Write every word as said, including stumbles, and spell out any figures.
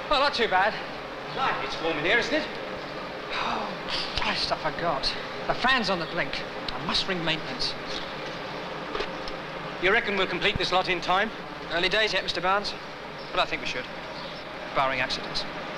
Well, not too bad. Right, it's warm in here, isn't it? Oh, Christ, I forgot. The fan's on the blink. I must ring maintenance. You reckon we'll complete this lot in time? Early days yet, Mister Barnes. But I think we should. Barring accidents.